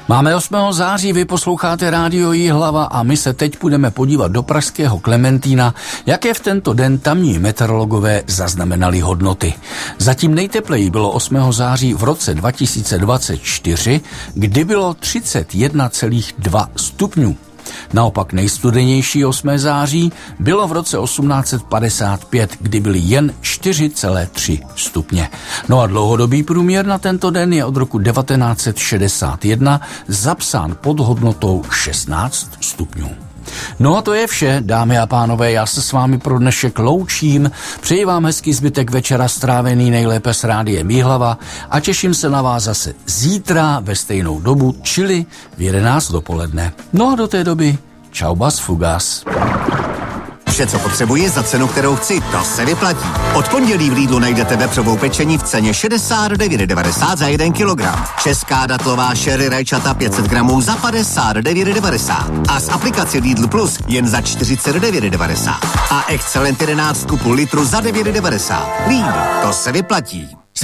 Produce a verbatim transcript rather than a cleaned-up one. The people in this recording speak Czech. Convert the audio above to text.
Máme osmého září, vy posloucháte Rádio Jihlava a my se teď půjdeme podívat do pražského Klementína, jaké v tento den tamní meteorologové zaznamenali hodnoty. Zatím nejtepleji bylo osmého září v roce dva tisíce dvacet čtyři, kdy bylo třicet jedna celá dva stupňů. Naopak nejstudenější osmého září bylo v roce osmnáct set padesát pět, kdy byly jen čtyři celá tři stupně. No a dlouhodobý průměr na tento den je od roku devatenáct set šedesát jedna zapsán pod hodnotou šestnáct stupňů. No a to je vše, dámy a pánové, já se s vámi pro dnešek loučím, přeji vám hezký zbytek večera strávený nejlépe s Rádiem Jihlava a těším se na vás zase zítra ve stejnou dobu, čili v jedenáct dopoledne. No a do té doby, čau bas fugas. Vše, co potřebuji za cenu, kterou chci, to se vyplatí. Od pondělí v Lidlu najdete vepřovou pečení v ceně šedesát devět devadesát za jeden kilogram. Česká datlová sherry rajčata pět set gramů za padesát devět devadesát. A z aplikaci Lidl Plus jen za čtyřicet devět devadesát. A Excellent jedenáct ku půl litru za devět devadesát. Lidl, to se vyplatí.